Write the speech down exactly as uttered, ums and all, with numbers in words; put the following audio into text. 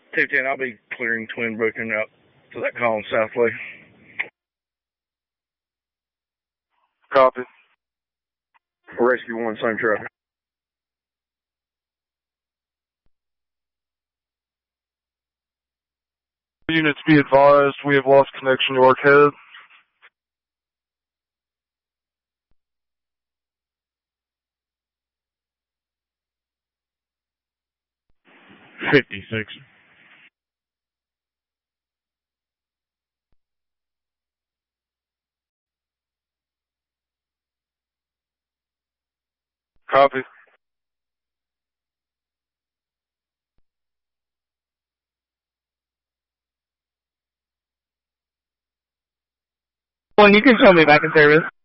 two ten, I'll be clearing Twin Brook and out to that column southway. Copy. Rescue one, same traffic. Units be advised, we have lost connection to Arcade. fifty-six. Copy. Well, you can show me back in service.